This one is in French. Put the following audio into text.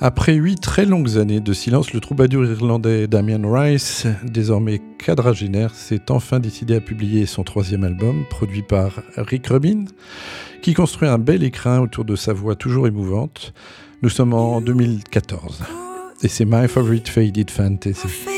Après 8 très longues années de silence, le troubadour irlandais Damien Rice, désormais quadragénaire, s'est enfin décidé à publier son 3e album, produit par Rick Rubin, qui construit un bel écrin autour de sa voix toujours émouvante. Nous sommes en 2014 et c'est My Favorite Faded Fantasy.